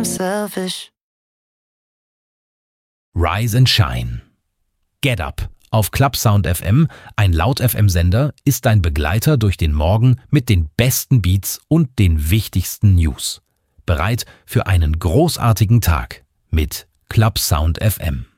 selfish. Rise and Shine. Get Up auf Club Sound FM, ein Laut-FM-Sender, ist dein Begleiter durch den Morgen mit den besten Beats und den wichtigsten News. Bereit für einen großartigen Tag mit Club Sound FM.